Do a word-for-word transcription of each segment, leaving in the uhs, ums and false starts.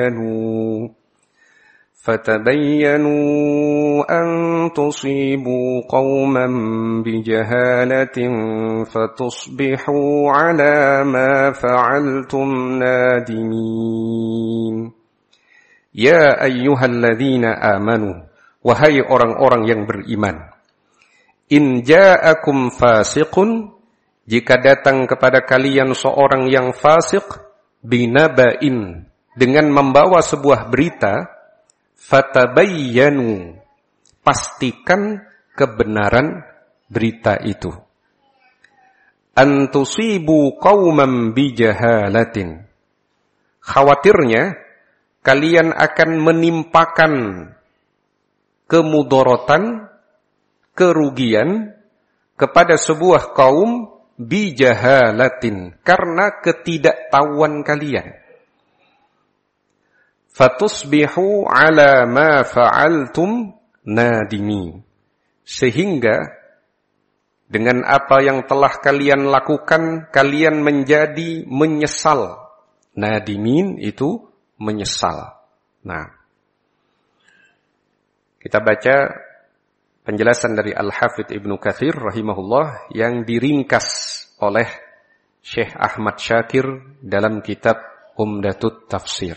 فتبينوا أن تصيبوا قوما بجهالة فتصبحوا على ما فعلتم نادمين. Ya ayyuhalladzina amanu, wahai orang-orang yang beriman, in ja'akum fasiqun, jika datang kepada kalian seorang yang fasik, binaba'in, dengan membawa sebuah berita, fatabayyanu, pastikan kebenaran berita itu. Antusibu qauman bijahalatin, khawatirnya kalian akan menimpakan kemudorotan, kerugian kepada sebuah kaum bijahalatin, karena ketidaktahuan kalian. Fatusbihu ala ma fa'altum nadimi, sehingga dengan apa yang telah kalian lakukan kalian menjadi menyesal. Nadimin itu menyesal. Nah, kita baca penjelasan dari Al-Hafidz Ibnu Katsir rahimahullah yang diringkas oleh Syekh Ahmad Syakir dalam kitab Umdatut Tafsir.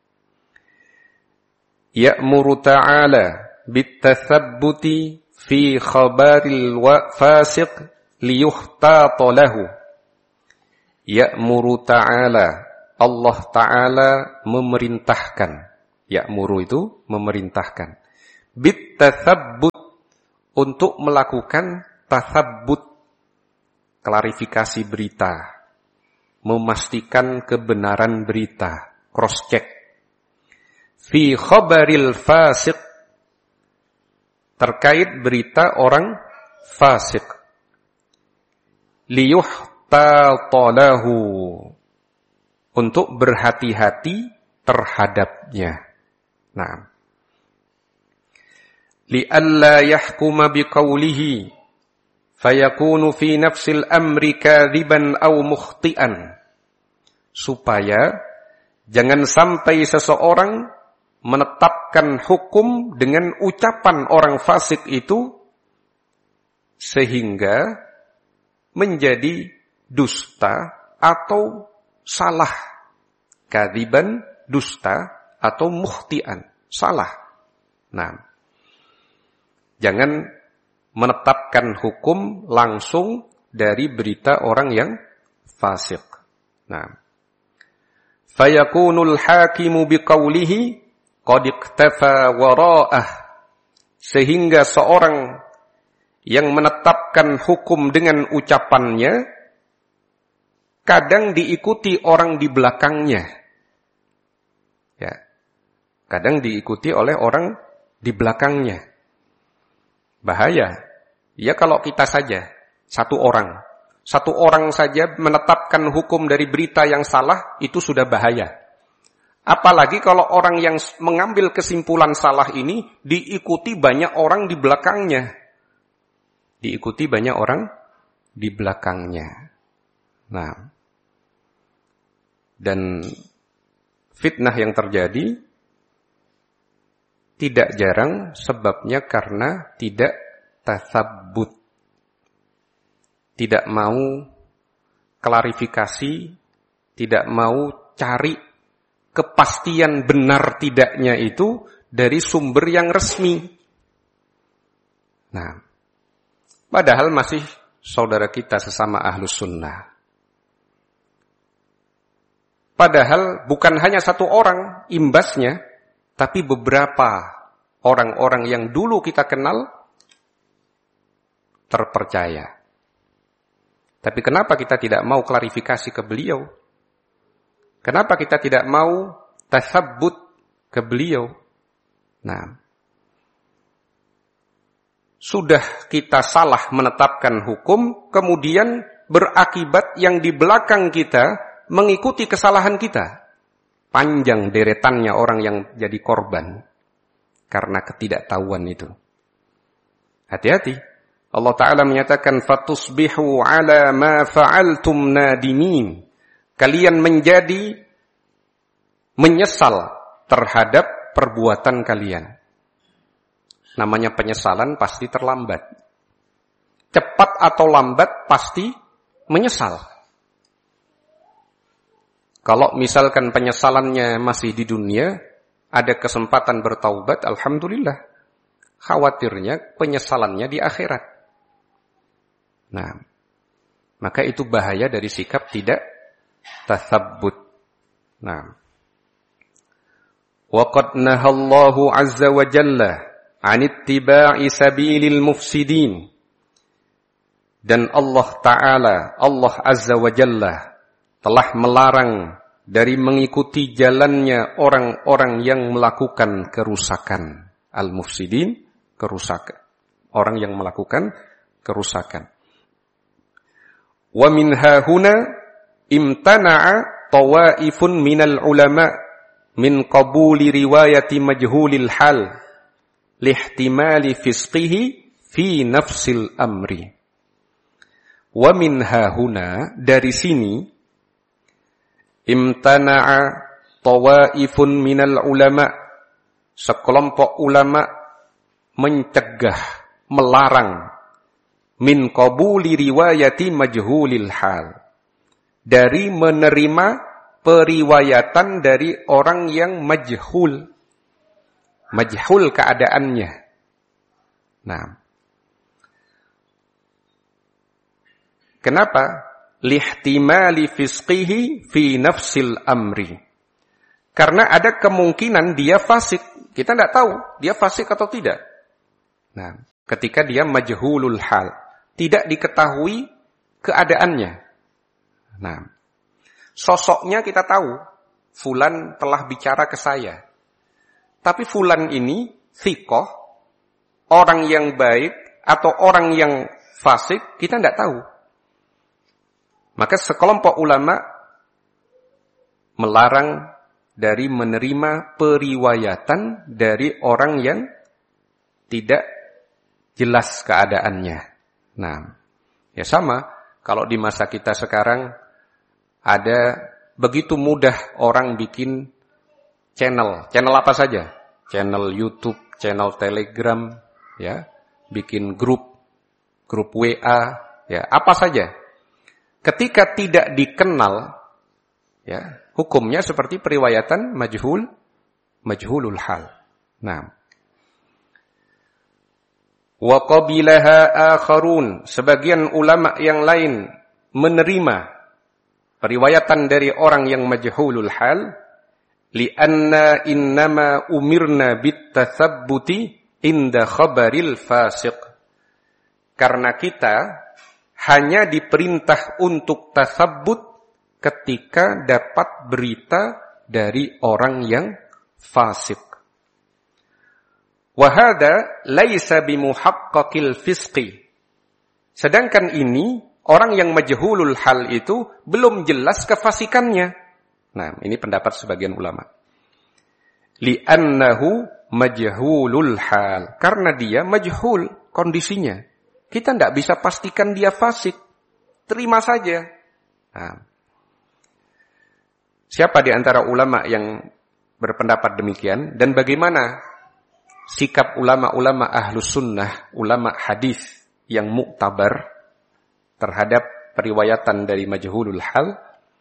Ya'muru ta'ala bitathabbuti fi khabaril fasiq liyuhtata lahu. Ya'muru ta'ala, Allah Ta'ala memerintahkan. Ya'muru itu memerintahkan. Bitathabbut, untuk melakukan tathabbut, klarifikasi berita, memastikan kebenaran berita, cross check. Fi khabaril fasik, terkait berita orang fasik. Liyuhtatalahu, untuk berhati-hati terhadapnya. Nah, li'alla yahkuma biqaulihi fayakunu fi nafsil amri kadziban aw mukhti'an, supaya jangan sampai seseorang menetapkan hukum dengan ucapan orang fasik itu sehingga menjadi dusta atau salah. Kadziban, dusta, atau mukhti'an, salah. Nah, jangan menetapkan hukum langsung dari berita orang yang fasik. Nah, fayakunul hakimu biqaulihi qad iktafa wara'ah, sehingga seorang yang menetapkan hukum dengan ucapannya kadang diikuti orang di belakangnya. Ya. Kadang diikuti oleh orang di belakangnya. Bahaya. Ya kalau kita saja, satu orang, satu orang saja menetapkan hukum dari berita yang salah, itu sudah bahaya. Apalagi kalau orang yang mengambil kesimpulan salah ini diikuti banyak orang di belakangnya. Diikuti banyak orang di belakangnya. Nah, dan fitnah yang terjadi tidak jarang sebabnya karena tidak tatsabbut. Tidak mau klarifikasi, tidak mau cari kepastian benar tidaknya itu dari sumber yang resmi. Nah, padahal masih saudara kita sesama ahlus sunnah. Padahal bukan hanya satu orang imbasnya, tapi beberapa orang-orang yang dulu kita kenal terpercaya. Tapi kenapa kita tidak mau klarifikasi ke beliau? Kenapa kita tidak mau tatsabbut ke beliau? Nah, sudah kita salah menetapkan hukum, kemudian berakibat yang di belakang kita mengikuti kesalahan kita. Panjang deretannya orang yang jadi korban karena ketidaktahuan itu. Hati-hati. Allah Ta'ala menyatakan, fatusbihu ala ma fa'altum nadimin. Kalian menjadi menyesal terhadap perbuatan kalian. Namanya penyesalan pasti terlambat. Cepat atau lambat pasti menyesal. Kalau misalkan penyesalannya masih di dunia, ada kesempatan bertaubat, alhamdulillah. Khawatirnya penyesalannya di akhirat. Nah, maka itu bahaya dari sikap tidak tatsabbut. Nah, wa qad nahallahu azza wa jalla 'an ittiba'i sabilil mufsidin. Dan Allah Ta'ala, Allah Azza wa Jalla telah melarang dari mengikuti jalannya orang-orang yang melakukan kerusakan. Al-mufsidin, kerusakan. Orang yang melakukan kerusakan. Wa min hahuna imtana'a tawaifun minal ulama min qabuli riwayati majhulil hal lihtimali fisqihi fi nafsil amri. Wa min hahuna, dari sini, imtana'a tawaifun minal ulama, sekelompok ulama mencegah, melarang, min qabuli riwayati majhulil hal, dari menerima periwayatan dari orang yang majhul, majhul keadaannya. Nah, kenapa? Lihtimali fisqihi fi nafsil amri. Karena ada kemungkinan dia fasik. Kita tidak tahu dia fasik atau tidak. Nah, ketika dia majhulul hal, tidak diketahui keadaannya. Nah, sosoknya kita tahu, fulan telah bicara ke saya. Tapi fulan ini thiqah, orang yang baik atau orang yang fasik, kita tidak tahu. Maka sekelompok ulama melarang dari menerima periwayatan dari orang yang tidak jelas keadaannya. Nah, ya sama, kalau di masa kita sekarang ada begitu mudah orang bikin channel, channel apa saja, channel YouTube, channel Telegram, ya, bikin grup, grup W A, ya, apa saja. Ketika tidak dikenal, ya, hukumnya seperti periwayatan majhul, majhulul hal. Nah, wa qabilaha akharun, sebagian ulama yang lain menerima periwayatan dari orang yang majhulul hal, li'anna innama umirna bitathabbuti inda khabaril fasiq. Karena kita hanya diperintah untuk tasabbut ketika dapat berita dari orang yang fasik. Wa hadza laisa bimuhaqqaqil fisqi. Sedangkan ini orang yang majhulul hal itu belum jelas kefasikannya. Nah, ini pendapat sebagian ulama. Li'annahu majhulul hal, karena dia majhul kondisinya. Kita tidak bisa pastikan dia fasik. Terima saja. Nah, siapa di antara ulama yang berpendapat demikian? Dan bagaimana sikap ulama-ulama ahlus sunnah, ulama hadis yang muktabar terhadap periwayatan dari majhulul hal?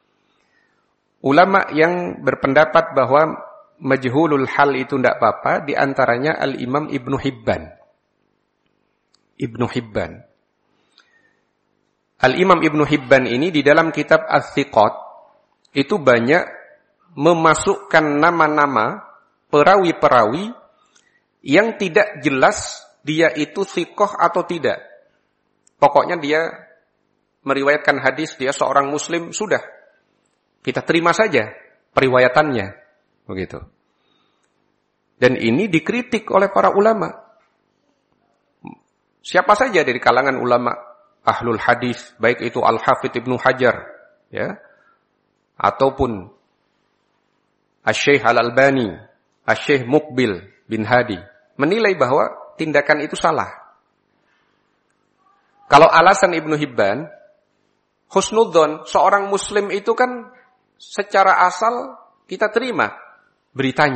Ulama yang berpendapat bahwa majhulul hal itu tidak apa-apa, di antaranya Al-Imam Ibnu Hibban. Ibnu Hibban. Al-Imam Ibnu Hibban ini di dalam kitab Ats-Tsiqat itu banyak memasukkan nama-nama perawi-perawi yang tidak jelas dia itu thiqah atau tidak. Pokoknya dia meriwayatkan hadis, dia seorang muslim, sudah. Kita terima saja periwayatannya. Begitu. Dan ini dikritik oleh para ulama. Siapa saja dari kalangan ulama ahlul hadis, baik itu Al-Hafidz Ibnu Hajar, ya, ataupun Asy-Syaikh Al-Albani, Asy-Syaikh Muqbil bin Hadi, menilai bahwa tindakan itu salah. Kalau alasan Ibnu Hibban, husnudzon, seorang muslim itu kan secara asal kita terima beritanya.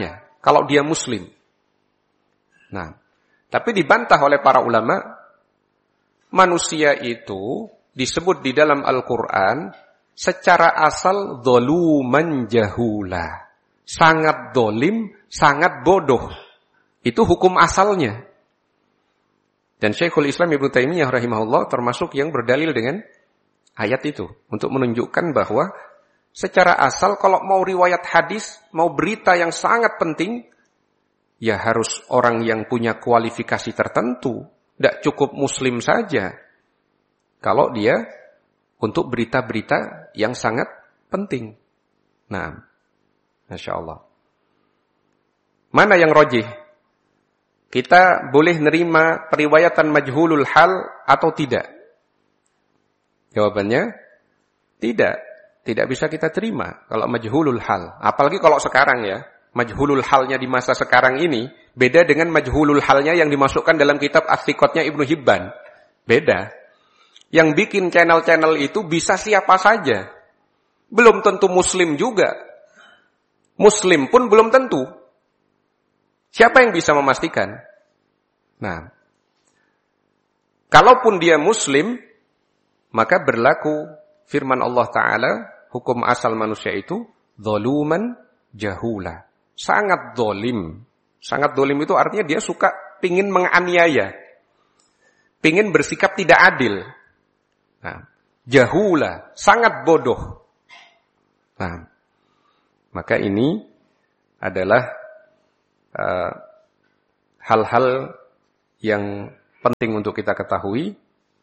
kalau dia muslim. Nah, tapi dibantah oleh para ulama, manusia itu disebut di dalam Al-Quran secara asal dzuluman jahula. Sangat dolim, sangat bodoh. Itu hukum asalnya. Dan Syekhul Islam Ibnu Taimiyah rahimahullah termasuk yang berdalil dengan ayat itu. Untuk menunjukkan bahwa secara asal kalau mau riwayat hadis, mau berita yang sangat penting, ya harus orang yang punya kualifikasi tertentu. Tidak cukup muslim saja. Kalau dia untuk berita-berita yang sangat penting. Nah, Masya Allah. Mana yang rajih? Kita boleh nerima periwayatan majhulul hal atau tidak? Jawabannya, tidak. Tidak bisa kita terima kalau majhulul hal. Apalagi kalau sekarang ya. Majhulul halnya di masa sekarang ini beda dengan majhulul halnya yang dimasukkan dalam kitab As-Siqatnya Ibnu Hibban. Beda. Yang bikin channel-channel itu bisa siapa saja. Belum tentu muslim juga. Muslim pun belum tentu. Siapa yang bisa memastikan? Nah, kalaupun dia muslim, maka berlaku firman Allah Ta'ala, hukum asal manusia itu, dzuluman jahula. Sangat dolim. Sangat dolim itu artinya dia suka pingin menganiaya. Pingin bersikap tidak adil. Nah, jahula, sangat bodoh. Nah, maka ini adalah uh, hal-hal yang penting untuk kita ketahui,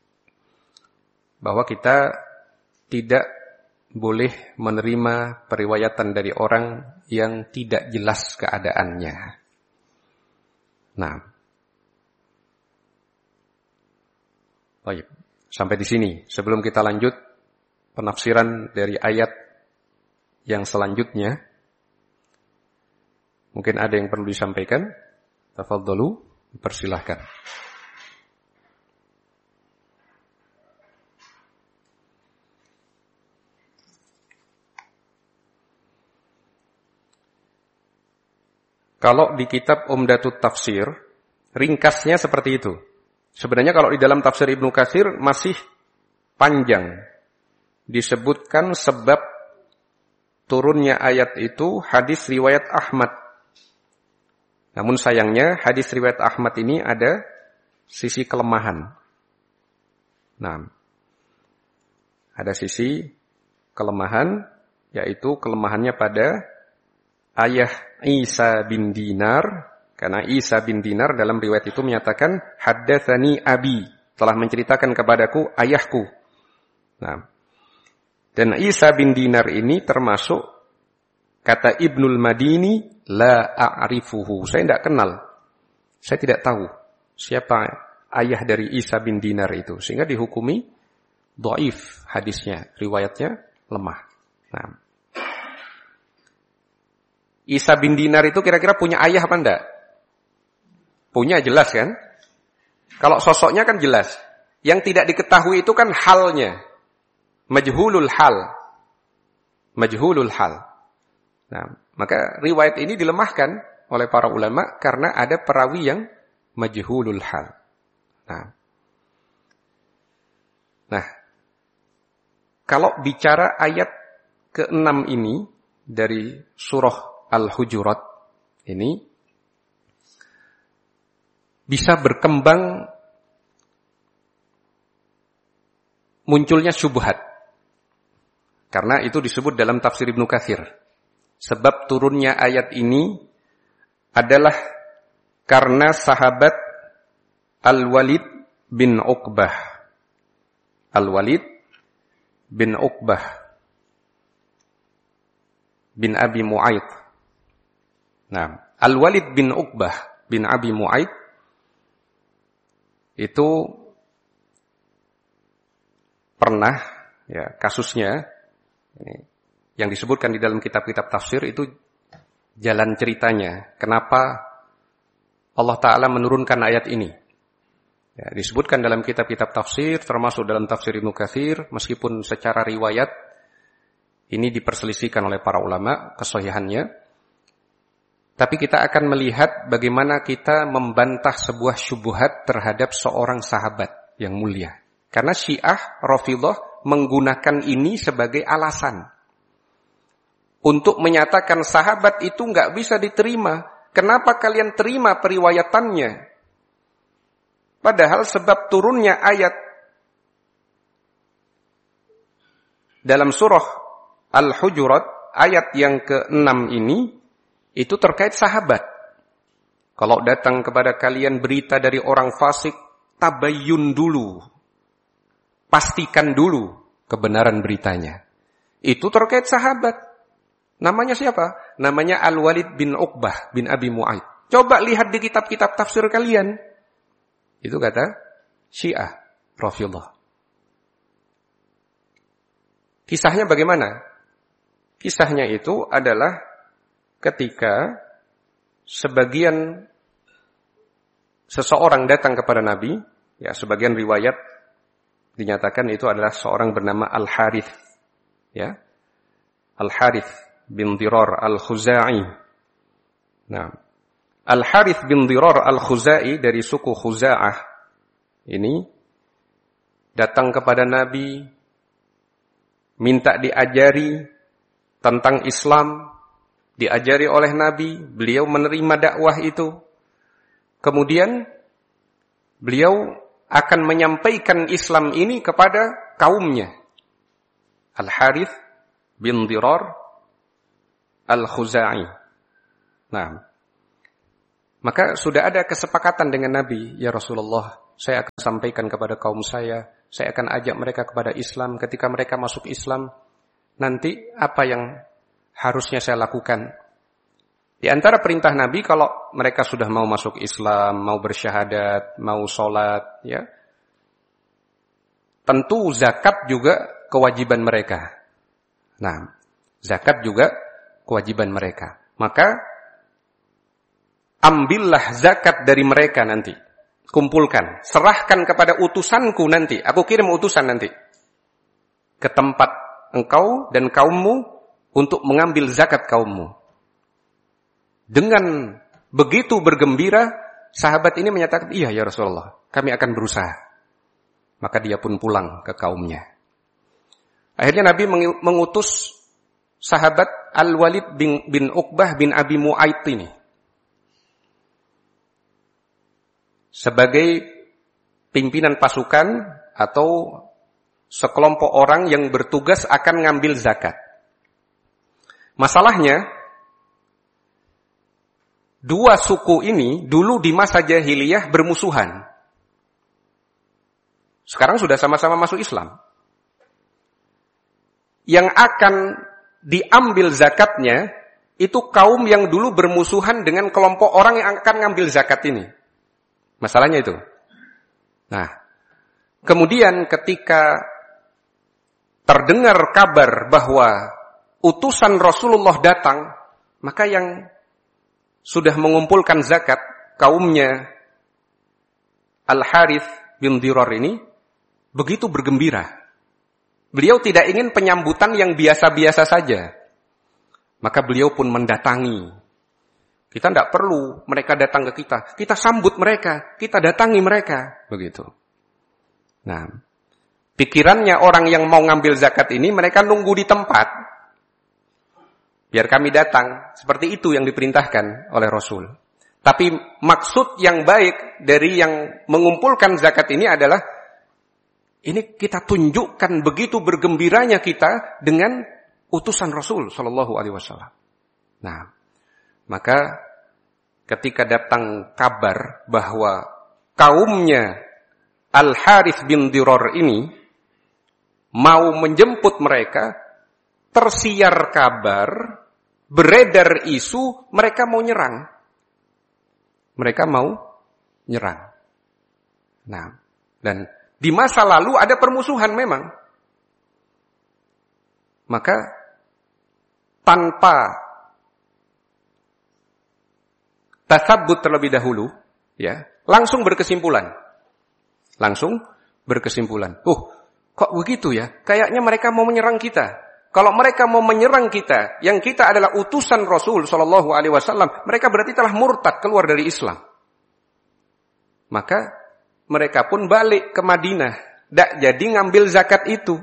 bahwa kita tidak boleh menerima periwayatan dari orang yang tidak jelas keadaannya. Nah, baik, sampai di sini. Sebelum kita lanjut penafsiran dari ayat yang selanjutnya, mungkin ada yang perlu disampaikan. Tafadhalu, persilahkan. Kalau di kitab Umdatut Tafsir, ringkasnya seperti itu. Sebenarnya kalau di dalam tafsir Ibnu Katsir masih panjang. Disebutkan sebab turunnya ayat itu hadis riwayat Ahmad. Namun sayangnya hadis riwayat Ahmad ini ada sisi kelemahan. Nah, ada sisi kelemahan, yaitu kelemahannya pada ayah Isa bin Dinar, karena Isa bin Dinar dalam riwayat itu menyatakan haddatsani abi, telah menceritakan kepadaku ayahku. Nah, dan Isa bin Dinar ini termasuk kata Ibnul Madini, la a'rifuhu, saya tidak kenal, saya tidak tahu siapa ayah dari Isa bin Dinar itu, sehingga dihukumi dhaif hadisnya, riwayatnya lemah. Nah, Isa bin Dinar itu kira-kira punya ayah apa enggak? Punya, jelas kan? Kalau sosoknya kan jelas. Yang tidak diketahui itu kan halnya. Majhulul hal. Majhulul hal. Nah, maka riwayat ini dilemahkan oleh para ulama karena ada perawi yang majhulul hal. Nah, nah kalau bicara ayat keenam ini dari surah Al-Hujurat ini bisa berkembang munculnya syubhat. Karena itu disebut dalam tafsir Ibnu Katsir. Sebab turunnya ayat ini adalah karena sahabat Al-Walid bin Uqbah. Al-Walid bin Uqbah bin Abi Mu'aid. Nah, Al-Walid bin Uqbah bin Abi Mu'aid itu pernah, ya, kasusnya ini, yang disebutkan di dalam kitab-kitab tafsir itu jalan ceritanya. Kenapa Allah Ta'ala menurunkan ayat ini? Ya, disebutkan dalam kitab-kitab tafsir, termasuk dalam tafsir Ibnu Katsir, meskipun secara riwayat ini diperselisihkan oleh para ulama kesahihannya. Tapi kita akan melihat bagaimana kita membantah sebuah syubhat terhadap seorang sahabat yang mulia. Karena Syiah Rafidhah menggunakan ini sebagai alasan untuk menyatakan sahabat itu nggak bisa diterima. Kenapa kalian terima periwayatannya? Padahal sebab turunnya ayat dalam surah Al-Hujurat, ayat yang keenam ini, itu terkait sahabat. Kalau datang kepada kalian berita dari orang fasik, tabayyun dulu. Pastikan dulu kebenaran beritanya. Itu terkait sahabat. Namanya siapa? Namanya Al-Walid bin Uqbah bin Abi Mu'aid. Coba lihat di kitab-kitab tafsir kalian. Itu kata Syiah Rafidhah. Kisahnya bagaimana? Kisahnya itu adalah ketika sebagian seseorang datang kepada Nabi, ya sebagian riwayat dinyatakan itu adalah seorang bernama Al-Harith, ya. Al-Harith bin Dirar Al-Khuzai. Nah, Al-Harith bin Dirar Al-Khuzai dari suku Khuza'ah ini datang kepada Nabi, minta diajari tentang Islam. Diajari oleh Nabi, beliau menerima dakwah itu. Kemudian beliau akan menyampaikan Islam ini kepada kaumnya. Al-Harith bin Dirar Al-Khuzai. Nah, maka sudah ada kesepakatan dengan Nabi, ya Rasulullah, saya akan sampaikan kepada kaum saya, saya akan ajak mereka kepada Islam. Ketika mereka masuk Islam, nanti apa yang harusnya saya lakukan? Di antara perintah Nabi, kalau mereka sudah mau masuk Islam, mau bersyahadat, mau sholat, ya, tentu zakat juga kewajiban mereka. Nah, zakat juga kewajiban mereka. Maka ambillah zakat dari mereka nanti, kumpulkan, serahkan kepada utusanku nanti. Aku kirim utusan nanti ke tempat engkau dan kaummu untuk mengambil zakat kaummu. Dengan begitu bergembira, sahabat ini menyatakan, iya ya Rasulullah, kami akan berusaha. Maka dia pun pulang ke kaumnya. Akhirnya Nabi mengutus sahabat Al-Walid bin, bin Uqbah bin Abi Mu'aid ini sebagai pimpinan pasukan atau sekelompok orang yang bertugas akan ngambil zakat. Masalahnya, dua suku ini dulu di masa jahiliyah bermusuhan. Sekarang sudah sama-sama masuk Islam. Yang akan diambil zakatnya, itu kaum yang dulu bermusuhan dengan kelompok orang yang akan ngambil zakat ini. Masalahnya itu. Nah, kemudian ketika terdengar kabar bahwa utusan Rasulullah datang, maka yang sudah mengumpulkan zakat, kaumnya Al-Harith bin Dirar ini, begitu bergembira. Beliau tidak ingin penyambutan yang biasa-biasa saja. Maka beliau pun mendatangi. Kita tidak perlu mereka datang ke kita. Kita sambut mereka, kita datangi mereka. Begitu. Nah, pikirannya orang yang mau ngambil zakat ini, mereka nunggu di tempat. Biar kami datang. Seperti itu yang diperintahkan oleh Rasul. Tapi maksud yang baik dari yang mengumpulkan zakat ini adalah, ini kita tunjukkan begitu bergembiranya kita dengan utusan Rasul Shallallahu Alaihi Wasallam. Nah, maka ketika datang kabar bahwa kaumnya Al-Harith bin Dirar ini mau menjemput mereka, tersiar kabar, beredar isu, mereka mau nyerang. Mereka mau nyerang. Nah, dan di masa lalu ada permusuhan memang. Maka tanpa tasabbut terlebih dahulu, ya, langsung berkesimpulan. Langsung berkesimpulan. Oh, kok begitu ya? Kayaknya mereka mau menyerang kita. Kalau mereka mau menyerang kita, yang kita adalah utusan Rasul Shallallahu Alaihi Wasallam, mereka berarti telah murtad keluar dari Islam. Maka mereka pun balik ke Madinah, tidak jadi ngambil zakat itu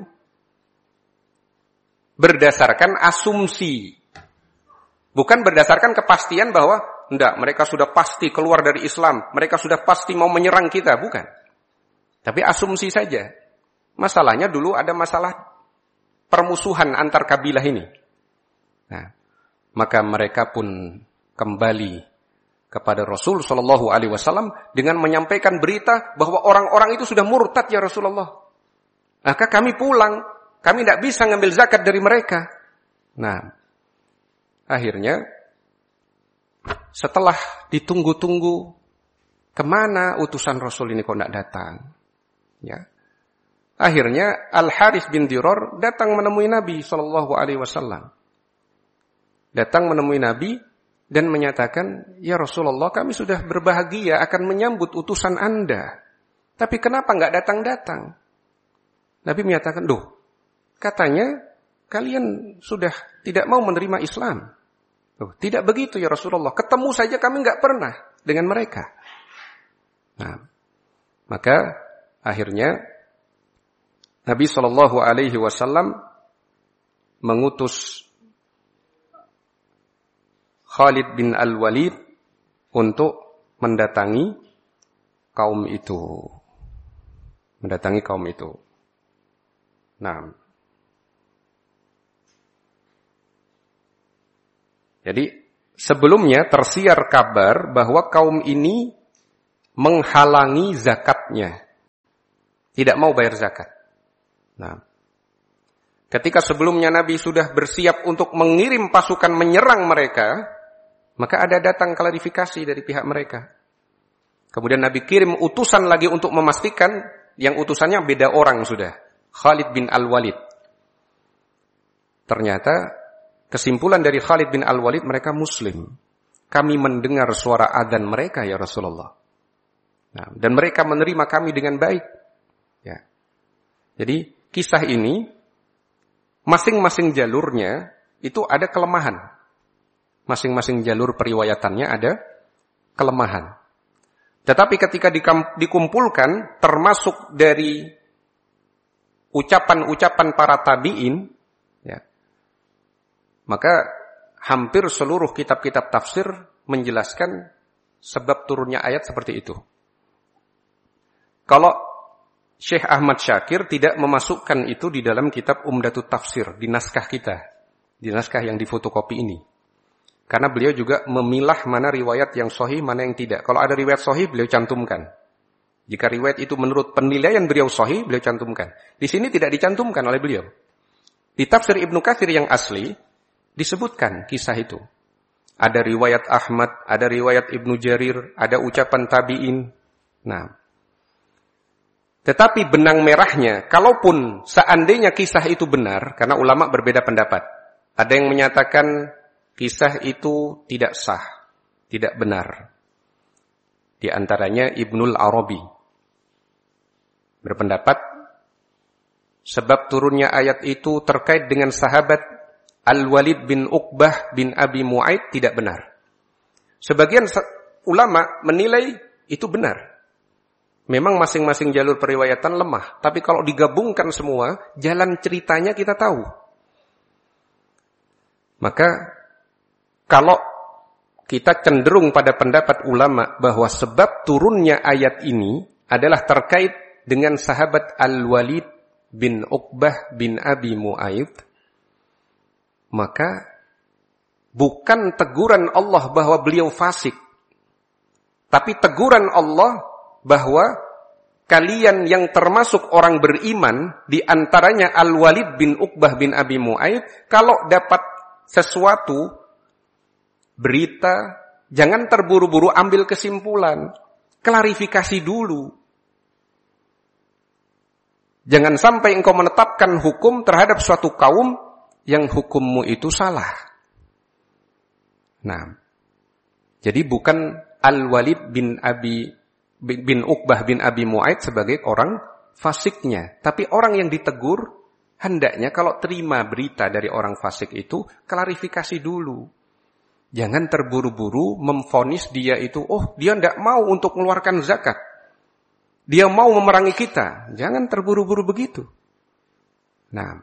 berdasarkan asumsi, bukan berdasarkan kepastian bahwa tidak, mereka sudah pasti keluar dari Islam, mereka sudah pasti mau menyerang kita, bukan. Tapi asumsi saja. Masalahnya dulu ada masalah permusuhan antar kabilah ini. Nah, maka mereka pun kembali kepada Rasul Shallallahu Alaihi Wasallam dengan menyampaikan berita bahwa orang-orang itu sudah murtad ya Rasulullah. Maka kami pulang, kami tidak bisa ngambil zakat dari mereka. Nah, akhirnya setelah ditunggu-tunggu, kemana utusan Rasul ini kok tidak datang? Ya. Akhirnya Al-Harits bin Diror datang menemui Nabi Shallallahu Alaihi Wasallam. Datang menemui Nabi dan menyatakan, ya Rasulullah, kami sudah berbahagia akan menyambut utusan Anda. Tapi kenapa nggak datang-datang? Nabi menyatakan, duh, katanya kalian sudah tidak mau menerima Islam. Duh, tidak begitu ya Rasulullah. Ketemu saja kami nggak pernah dengan mereka. Nah, maka akhirnya Nabi Shallallahu Alaihi Wasallam mengutus Khalid bin Al-Walid untuk mendatangi kaum itu, mendatangi kaum itu. Nah, jadi sebelumnya tersiar kabar bahwa kaum ini menghalangi zakatnya, tidak mau bayar zakat. Nah, ketika sebelumnya Nabi sudah bersiap untuk mengirim pasukan menyerang mereka, maka ada datang klarifikasi dari pihak mereka. Kemudian Nabi kirim utusan lagi untuk memastikan, yang utusannya beda orang sudah, Khalid bin Al-Walid. Ternyata kesimpulan dari Khalid bin Al-Walid, mereka Muslim. Kami mendengar suara adzan mereka ya Rasulullah. Nah, dan mereka menerima kami dengan baik. Ya. Jadi kisah ini, masing-masing jalurnya itu ada kelemahan. Masing-masing jalur periwayatannya ada kelemahan. Tetapi ketika dikumpulkan, termasuk dari ucapan-ucapan para tabi'in, ya, maka hampir seluruh kitab-kitab tafsir menjelaskan sebab turunnya ayat seperti itu. Kalau Syekh Ahmad Syakir tidak memasukkan itu di dalam kitab Umdatut Tafsir, di naskah kita, di naskah yang difotokopi ini. Karena beliau juga memilah mana riwayat yang sahih, mana yang tidak. Kalau ada riwayat sahih, beliau cantumkan. Jika riwayat itu menurut penilaian beliau sahih, beliau cantumkan. Di sini tidak dicantumkan oleh beliau. Di tafsir Ibnu Katsir yang asli, disebutkan kisah itu. Ada riwayat Ahmad, ada riwayat Ibnu Jarir, ada ucapan tabi'in. Nah, tetapi benang merahnya, kalaupun seandainya kisah itu benar, karena ulama berbeda pendapat. Ada yang menyatakan kisah itu tidak sah, tidak benar. Di antaranya Ibnul Arabi berpendapat sebab turunnya ayat itu terkait dengan sahabat Al-Walid bin Uqbah bin Abi Mu'aid tidak benar. Sebagian ulama menilai itu benar. Memang masing-masing jalur periwayatan lemah, tapi kalau digabungkan semua, jalan ceritanya kita tahu. Maka kalau kita cenderung pada pendapat ulama bahwa sebab turunnya ayat ini adalah terkait dengan sahabat Al-Walid bin Uqbah bin Abi Mu'aid, maka bukan teguran Allah bahwa beliau fasik, tapi teguran Allah bahwa kalian yang termasuk orang beriman, di antaranya Al-Walid bin Uqbah bin Abi Mu'aid, kalau dapat sesuatu, berita, jangan terburu-buru ambil kesimpulan. Klarifikasi dulu. Jangan sampai engkau menetapkan hukum terhadap suatu kaum yang hukummu itu salah. Nah, jadi bukan Al-Walid bin Abi bin Uqbah bin Abi Mu'aid sebagai orang fasiknya, tapi orang yang ditegur hendaknya kalau terima berita dari orang fasik itu, klarifikasi dulu. Jangan terburu-buru memvonis dia itu, oh dia tidak mau untuk mengeluarkan zakat. Dia mau memerangi kita. Jangan terburu-buru begitu. Nah,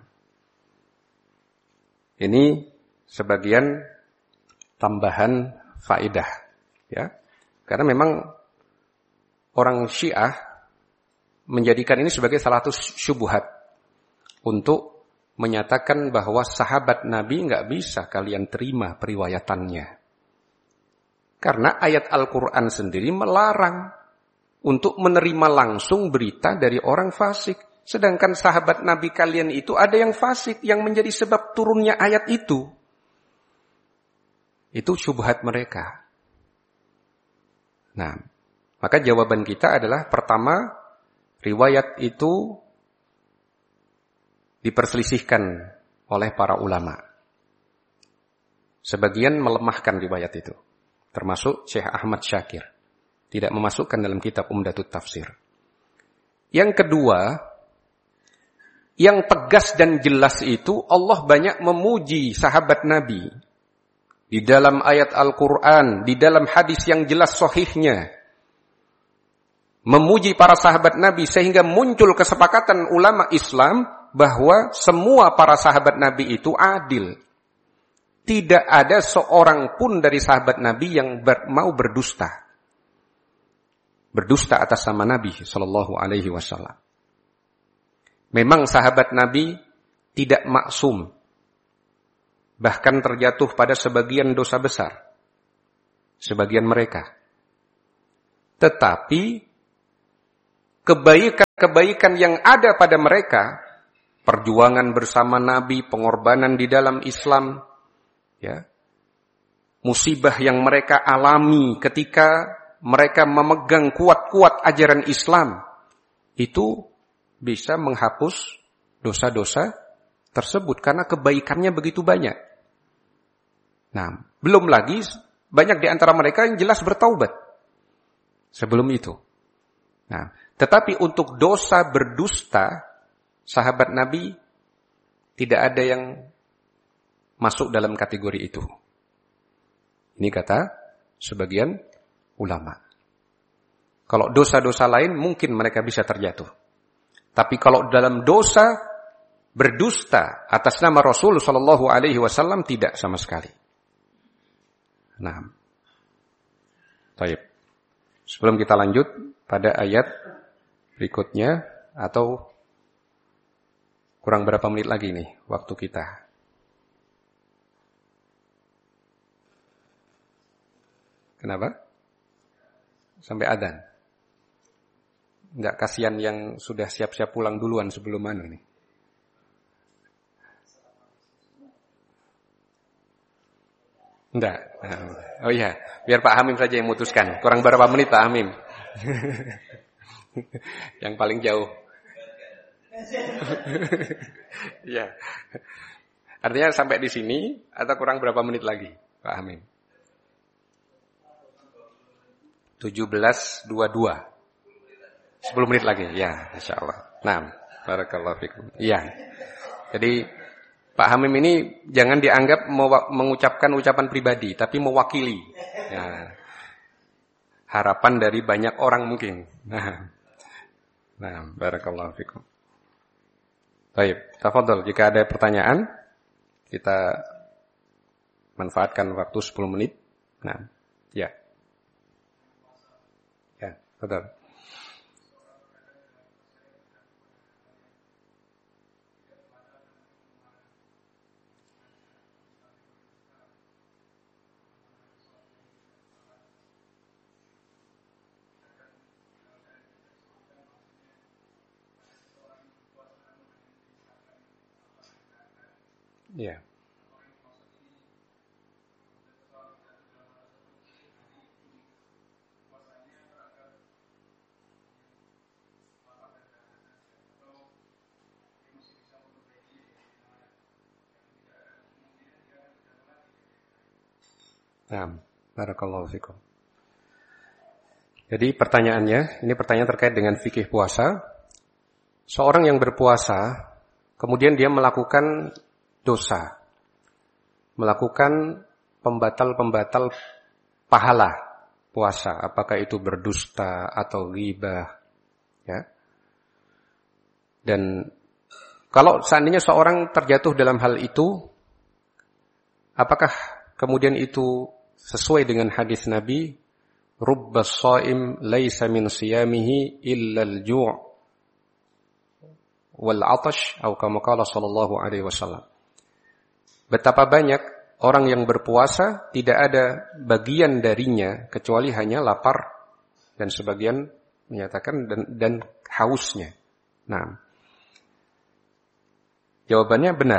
ini sebagian tambahan faedah. Ya, karena memang orang Syiah menjadikan ini sebagai salah satu syubhat untuk menyatakan bahwa sahabat Nabi nggak bisa kalian terima periwayatannya. Karena ayat Al-Quran sendiri melarang untuk menerima langsung berita dari orang fasik. Sedangkan sahabat Nabi kalian itu ada yang fasik yang menjadi sebab turunnya ayat itu. Itu syubhat mereka. Nah, maka jawaban kita adalah pertama, riwayat itu diperselisihkan oleh para ulama. Sebagian melemahkan riwayat itu, termasuk Syekh Ahmad Syakir, tidak memasukkan dalam kitab Umdatut Tafsir. Yang kedua, yang tegas dan jelas itu Allah banyak memuji sahabat Nabi. Di dalam ayat Al-Quran, di dalam hadis yang jelas sahihnya. Memuji para sahabat Nabi sehingga muncul kesepakatan ulama Islam bahwa semua para sahabat Nabi itu adil. Tidak ada seorang pun dari sahabat Nabi yang ber, mau berdusta. Berdusta atas nama Nabi sallallahu alaihi wasallam. Memang sahabat Nabi tidak maksum. Bahkan terjatuh pada sebagian dosa besar. Sebagian mereka. Tetapi kebaikan-kebaikan yang ada pada mereka, perjuangan bersama Nabi, pengorbanan di dalam Islam, ya, musibah yang mereka alami ketika mereka memegang kuat-kuat ajaran Islam, itu bisa menghapus dosa-dosa tersebut karena kebaikannya begitu banyak. Nah, belum lagi banyak di antara mereka yang jelas bertaubat sebelum itu. Nah, tetapi untuk dosa berdusta, sahabat Nabi tidak ada yang masuk dalam kategori itu. Ini kata sebagian ulama. Kalau dosa-dosa lain mungkin mereka bisa terjatuh. Tapi kalau dalam dosa berdusta atas nama Rasul sallallahu alaihi wasallam tidak sama sekali. Nah, baik. Sebelum kita lanjut pada ayat berikutnya, atau kurang berapa menit lagi nih waktu kita? Kenapa? Sampai adzan. Enggak, kasihan yang sudah siap-siap pulang duluan sebelum anu nih. Enggak. Oh iya, biar Pak Hamim saja yang memutuskan. Kurang berapa menit Pak Hamim? Yang paling jauh. Ya. Artinya sampai di sini atau kurang berapa menit lagi, Pak Hamim? tujuh belas dua puluh dua. sepuluh menit lagi. Ya, insyaallah. Nah, barakallahu fikum. Iya. Jadi Pak Hamim ini jangan dianggap mengucapkan ucapan pribadi, tapi mewakili. Ya. Harapan dari banyak orang mungkin. Nah, nah barakallahu fikum. Baik, tafadhol. Jika ada pertanyaan, kita manfaatkan waktu sepuluh menit. Nah, ya. Ya, betul. Ya. Nah, barakallahu fikum. Jadi pertanyaannya, ini pertanyaan terkait dengan fikih puasa. Seorang yang berpuasa kemudian dia melakukan dosa, melakukan pembatal-pembatal pahala puasa, apakah itu berdusta atau ghibah, ya. Dan kalau seandainya seorang terjatuh dalam hal itu, apakah kemudian itu sesuai dengan hadis Nabi, rubbas shaim laisa min siyamihi illa al-ju' wal 'atash, atau kama qala sallallahu alaihi wasallam. Betapa banyak orang yang berpuasa tidak ada bagian darinya kecuali hanya lapar dan sebagian menyatakan dan, dan hausnya. Nah, jawabannya benar.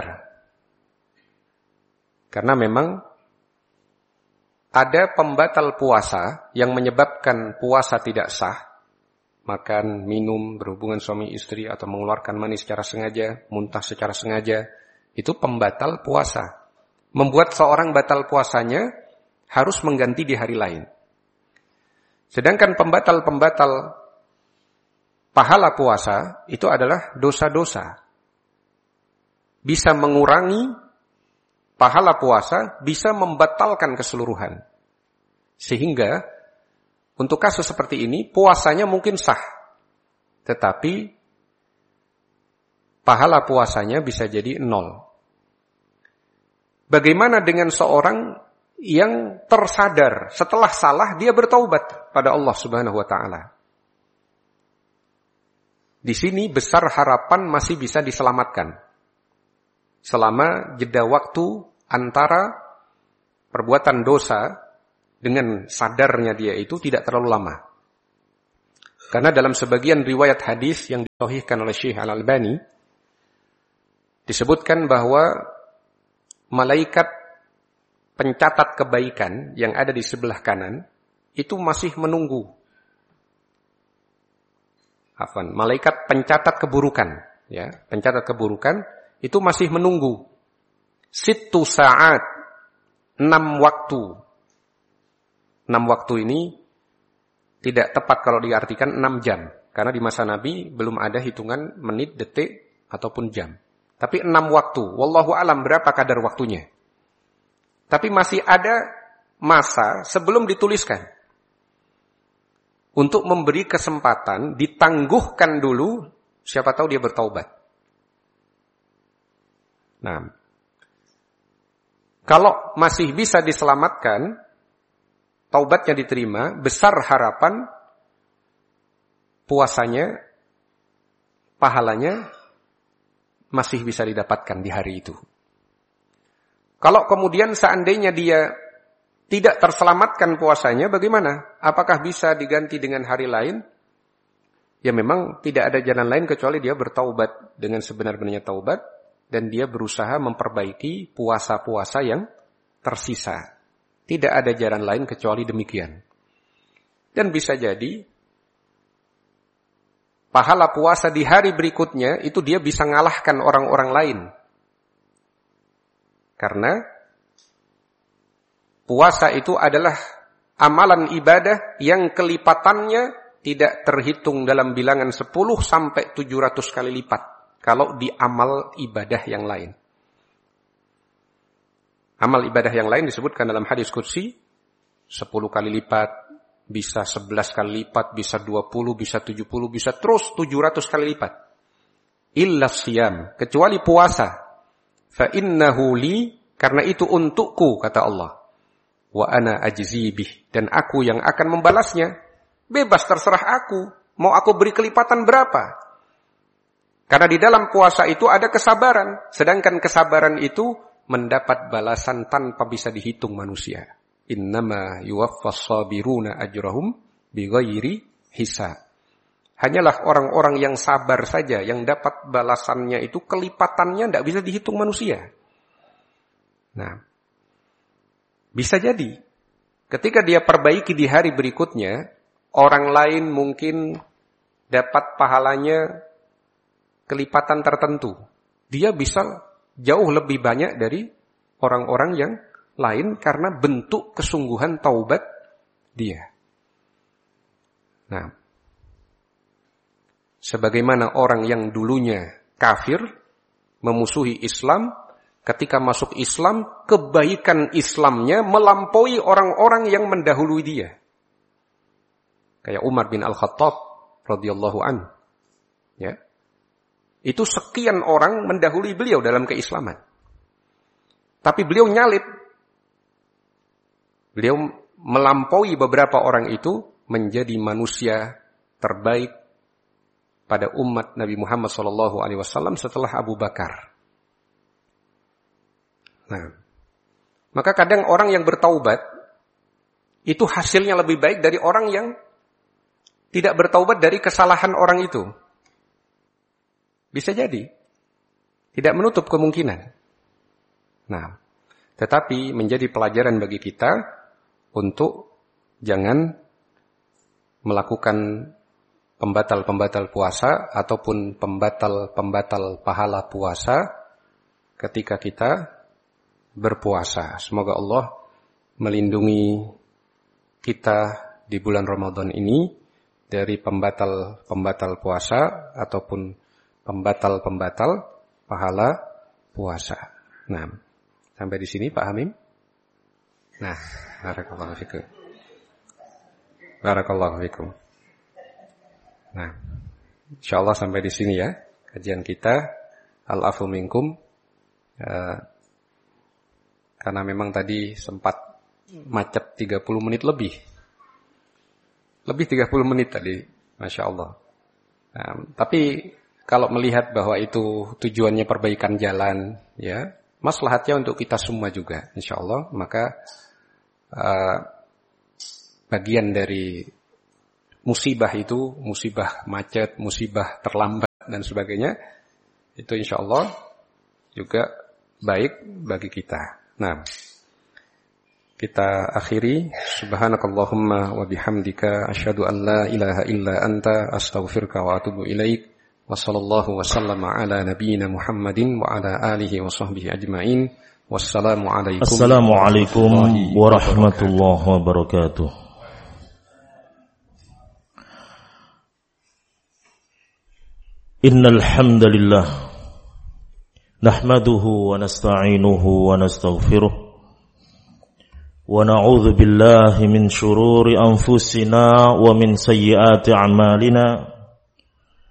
Karena memang ada pembatal puasa yang menyebabkan puasa tidak sah. Makan, minum, berhubungan suami istri atau mengeluarkan mani secara sengaja, muntah secara sengaja, itu pembatal puasa. Membuat seorang batal puasanya harus mengganti di hari lain. Sedangkan pembatal-pembatal pahala puasa itu adalah dosa-dosa. Bisa mengurangi pahala puasa, bisa membatalkan keseluruhan. Sehingga untuk kasus seperti ini puasanya mungkin sah, tetapi pahala puasanya bisa jadi nol. Bagaimana dengan seorang yang tersadar setelah salah dia bertaubat pada Allah Subhanahu wa taala? Di sini besar harapan masih bisa diselamatkan selama jeda waktu antara perbuatan dosa dengan sadarnya dia itu tidak terlalu lama. Karena dalam sebagian riwayat hadis yang disahihkan oleh Syekh Al-Albani disebutkan bahwa malaikat pencatat kebaikan yang ada di sebelah kanan itu masih menunggu. Afwan, malaikat pencatat keburukan, ya, pencatat keburukan itu masih menunggu. Sittu saat, enam waktu. Enam waktu ini tidak tepat kalau diartikan enam jam. Karena di masa Nabi belum ada hitungan menit, detik, ataupun jam. Tapi enam waktu. Wallahu alam berapa kadar waktunya. Tapi masih ada masa sebelum dituliskan. Untuk memberi kesempatan, ditangguhkan dulu, siapa tahu dia bertaubat. Nah, kalau masih bisa diselamatkan, taubatnya diterima, besar harapan puasanya, pahalanya masih bisa didapatkan di hari itu. Kalau kemudian seandainya dia tidak terselamatkan puasanya, bagaimana? Apakah bisa diganti dengan hari lain? Ya memang tidak ada jalan lain kecuali dia bertaubat dengan sebenar-benarnya taubat, dan dia berusaha memperbaiki puasa-puasa yang tersisa. Tidak ada jalan lain kecuali demikian. Dan bisa jadi pahala puasa di hari berikutnya itu dia bisa ngalahkan orang-orang lain. Karena puasa itu adalah amalan ibadah yang kelipatannya tidak terhitung dalam bilangan sepuluh sampai tujuh ratus kali lipat. Kalau di amal ibadah yang lain. Amal ibadah yang lain disebutkan dalam hadis qudsi, sepuluh kali lipat, bisa sebelas kali lipat, bisa dua puluh, bisa tujuh puluh, bisa terus tujuh ratus kali lipat. Illa siyam, kecuali puasa. Fa innahu li, karena itu untukku, kata Allah. Wa ana ajzi bih, dan aku yang akan membalasnya. Bebas terserah aku, mau aku beri kelipatan berapa? Karena di dalam puasa itu ada kesabaran. Sedangkan kesabaran itu mendapat balasan tanpa bisa dihitung manusia. Innama yuwaffas sabiruna ajrahum bighairi hisab. Hanyalah orang-orang yang sabar saja yang dapat balasannya itu kelipatannya tidak bisa dihitung manusia. Nah, bisa jadi ketika dia perbaiki di hari berikutnya, orang lain mungkin dapat pahalanya kelipatan tertentu. Dia bisa jauh lebih banyak dari orang-orang yang lain karena bentuk kesungguhan taubat dia. Nah, sebagaimana orang yang dulunya kafir, memusuhi Islam, ketika masuk Islam, kebaikan Islamnya melampaui orang-orang yang mendahului dia. Kayak Umar bin Al-Khattab radhiyallahu anhu. Ya. Itu sekian orang mendahului beliau dalam keislaman. Tapi beliau nyalip. Beliau melampaui beberapa orang itu menjadi manusia terbaik pada umat Nabi Muhammad shallallahu alaihi wasallam setelah Abu Bakar. Nah, maka kadang orang yang bertaubat itu hasilnya lebih baik dari orang yang tidak bertaubat dari kesalahan orang itu. Bisa jadi. Tidak menutup kemungkinan. Nah, tetapi menjadi pelajaran bagi kita untuk jangan melakukan pembatal-pembatal puasa ataupun pembatal-pembatal pahala puasa ketika kita berpuasa. Semoga Allah melindungi kita di bulan Ramadan ini dari pembatal-pembatal puasa ataupun pembatal-pembatal pahala puasa. Nah, sampai di sini Pak Hamim. Nah, barakallahu fikum. Barakallahu fikum. Nah, insyaallah sampai di sini ya kajian kita. Al-afu minkum. Uh, karena memang tadi sempat macet tiga puluh menit lebih. Lebih tiga puluh menit tadi, Masya Allah. Nah, tapi kalau melihat bahwa itu tujuannya perbaikan jalan, ya, maslahatnya untuk kita semua juga, insya Allah, maka uh, bagian dari musibah itu, musibah macet, musibah terlambat dan sebagainya, itu insya Allah juga baik bagi kita. Nah, kita akhiri. Subhanakallahumma wa bihamdika asyhadu an la ilaha illa anta astaghfiruka wa atubu ilaik. Wa sallallahu wa sallama ala nabiyyina Muhammadin wa ala alihi wa sahbihi ajma'in. Wassalamu alaikum. Assalamualaikum warahmatullahi wabarakatuh. Innal hamdalillah nahmaduhu wa nasta'inuhu wa nastaghfiruh wa na'udzu billahi min shururi anfusina wa min sayyiati a'malina.